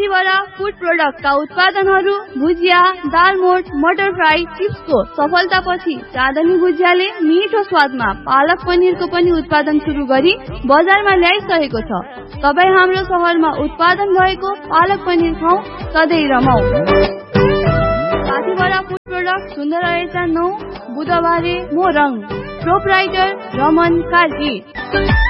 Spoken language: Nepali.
साथीवरा फूड प्रोडक्टका उत्पादनहरू भुजिया, दालमोट, मटर फ्राई, चिप्सको सफलतापछि चाँदनी भुजियाले मिठो स्वादमा पालक पनिरको पनि उत्पादन सुरु गरी बजारमा ल्याइसकेको छ। तपाईँ हाम्रो शहरमा उत्पादन भएको पालक पनिर खाऊ, सधैँ रमाऊ। साथीवरा फूड प्रोडक्ट सुन्दर रहेछ 9 बुधबारे मोरङ। प्रोपराइटर रमन कार्की।